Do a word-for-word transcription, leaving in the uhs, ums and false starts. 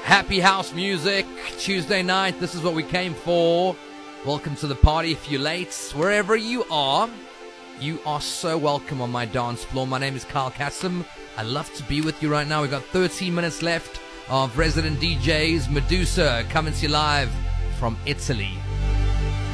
Happy house music, Tuesday night, this is what we came for. Welcome to the party if you're late. Wherever you are, you are so welcome on my dance floor. My name is Kyle Kassem. I love to be with you right now. We've got thirteen minutes left of Resident D Js. Medusa coming to you live from Italy.